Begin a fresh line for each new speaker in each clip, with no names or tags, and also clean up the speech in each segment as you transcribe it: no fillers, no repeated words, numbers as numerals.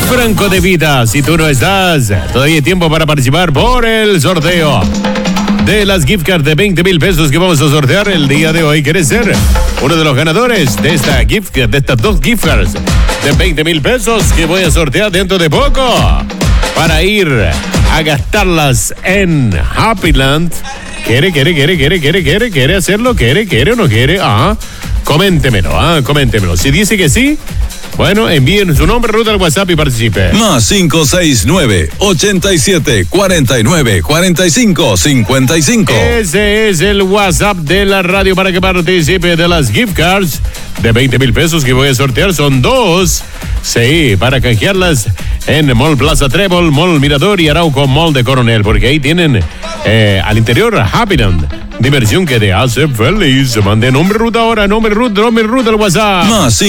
Franco de Vida, si tú no estás, todavía hay tiempo para participar por el sorteo de las gift cards de 20,000 pesos que vamos a sortear el día de hoy. ¿Quieres ser uno de los ganadores de esta gift card, de estas dos gift cards de 20,000 pesos que voy a sortear dentro de poco para ir a gastarlas en Happyland? ¿Quiere hacerlo? ¿Quiere o no quiere? Coméntemelo. Si dice que sí, bueno, envíen su nombre, ruta al WhatsApp y participe.
Más 569-87-49-45-55.
Ese es el WhatsApp de la radio para que participe de las gift cards de 20,000 pesos que voy a sortear. Son dos. Sí, para canjearlas en Mall Plaza Trébol, Mall Mirador y Arauco Mall de Coronel, porque ahí tienen al interior Happyland. Diversión que te hace feliz. Mande nombre, ruta ahora, nombre, ruta al WhatsApp.
Más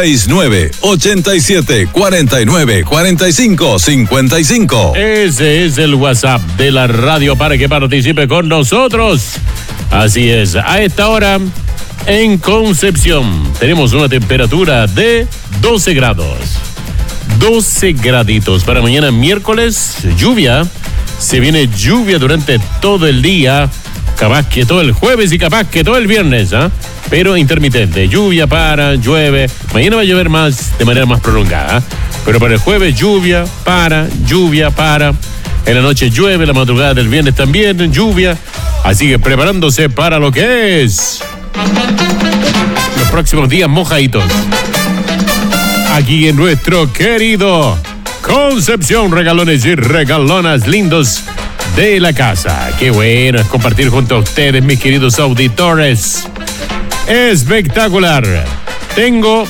569-87-49-45-55.
Ese es el WhatsApp de la radio para que participe con nosotros. Así es, a esta hora en Concepción tenemos una temperatura de 12 grados. 12 graditos. Para mañana miércoles, lluvia. Se viene lluvia durante todo el día. Capaz que todo el jueves y capaz que todo el viernes, pero intermitente. Lluvia para, llueve. Mañana va a llover más, de manera más prolongada. Pero para el jueves, lluvia para. En la noche llueve, la madrugada del viernes también, lluvia. Así que preparándose para lo que es los próximos días mojaditos. Aquí en nuestro querido Concepción, regalones y regalonas lindos de la casa. Qué bueno es compartir junto a ustedes, mis queridos auditores. Espectacular. Tengo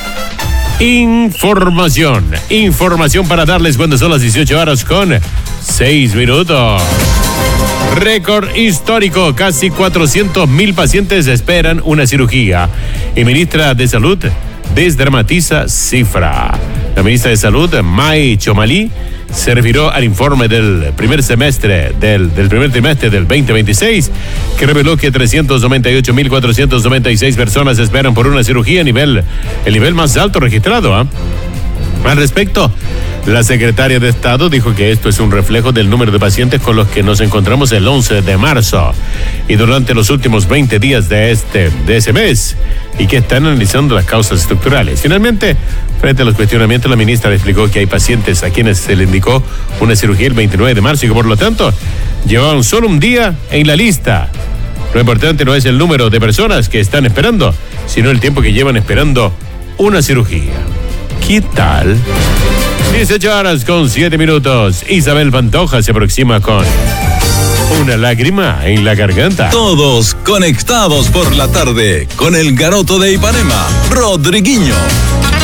información para darles cuando son las 18 horas con 6 minutos. Récord histórico, casi 400,000 pacientes esperan una cirugía. Y ministra de Salud desdramatiza cifra. La ministra de Salud, May Chomalí, se refirió al informe del primer trimestre del 2026, que reveló que 398,496 personas esperan por una cirugía, el nivel más alto registrado. Al respecto, la secretaria de Estado dijo que esto es un reflejo del número de pacientes con los que nos encontramos el 11 de marzo y durante los últimos 20 días de ese mes, y que están analizando las causas estructurales. Finalmente, frente a los cuestionamientos, la ministra explicó que hay pacientes a quienes se le indicó una cirugía el 29 de marzo y que por lo tanto llevaban solo un día en la lista. Lo importante no es el número de personas que están esperando, sino el tiempo que llevan esperando una cirugía. ¿Qué tal? 18 horas con 7 minutos. Isabel Pantoja se aproxima con una lágrima en la garganta.
Todos conectados por la tarde con el Garoto de Ipanema, Rodriguinho.